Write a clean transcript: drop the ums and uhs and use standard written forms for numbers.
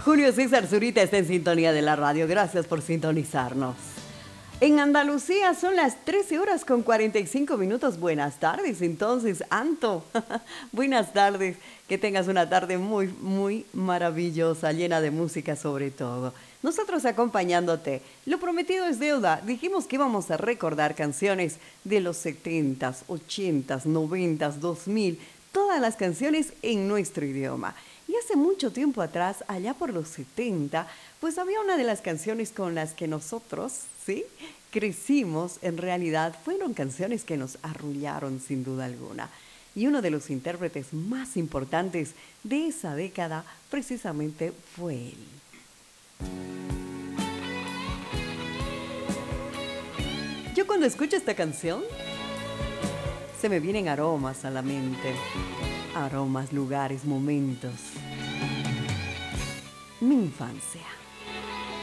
Julio César Zurita está en sintonía de la radio. Gracias por sintonizarnos. En Andalucía son las 13 horas con 45 minutos. Buenas tardes, entonces, Anto. Buenas tardes. Que tengas una tarde muy, muy maravillosa, llena de música sobre todo. Nosotros acompañándote. Lo prometido es deuda. Dijimos que íbamos a recordar canciones de los 70s, 80s, 90s, 2000. Todas las canciones en nuestro idioma. Y hace mucho tiempo atrás, allá por los 70, pues había una de las canciones con las que nosotros, ¿sí?, crecimos. En realidad fueron canciones que nos arrullaron sin duda alguna. Y uno de los intérpretes más importantes de esa década precisamente fue él. Yo cuando escucho esta canción, se me vienen aromas a la mente. Aromas, lugares, momentos. Mi infancia.